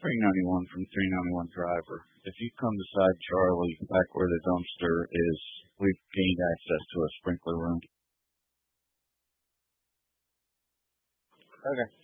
391 from 391 Driver. If you come beside Charlie, back where the dumpster is, we've gained access to a sprinkler room. Okay.